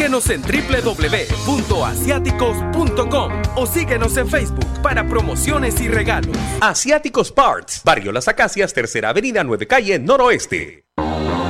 Síguenos en www.asiaticos.com o síguenos en Facebook para promociones y regalos. Asiáticos Parts, Barrio Las Acacias, Tercera Avenida, 9 Calle, Noroeste.